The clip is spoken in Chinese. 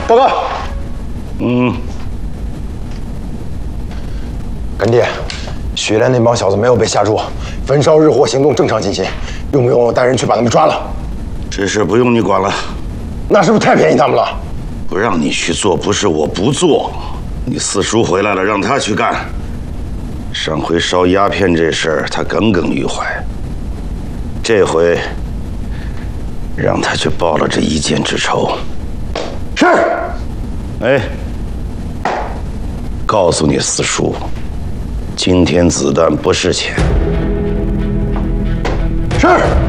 报告。干爹，雪莲那帮小子没有被吓住，焚烧日货行动正常进行，用不用带人去把他们抓了？ 这事不用你管了。 那是不是太便宜他们了？ 不让你去做，不是我不做，你四叔回来了，让他去干。上回烧鸦片这事儿，他耿耿于怀。这回让他去报了这一箭之仇。 是。 哎，告诉你四叔，今天子弹不是钱。 是。